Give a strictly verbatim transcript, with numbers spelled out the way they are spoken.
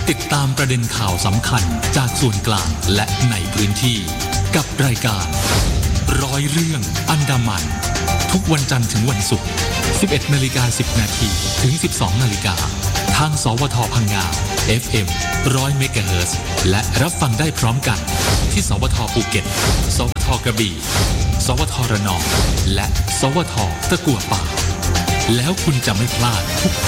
ติดตามประเด็นข่าวสำคัญจากส่วนกลางและในพื้นที่กับรายการร้อยเรื่องอันดามันทุกวันจันทร์ถึงวันศุกร์ สิบเอ็ดนาฬิกาสิบนาทีถึง สิบสองนาฬิกาทางสวทพังงา เอฟ เอ็ม หนึ่งร้อย เมกะเฮิรตซ์และรับฟังได้พร้อมกันที่สวทภูเก็ตสวทกระบี่สวทระนองและสวทตะกั่วป่าแล้วคุณจะไม่พลาดทุก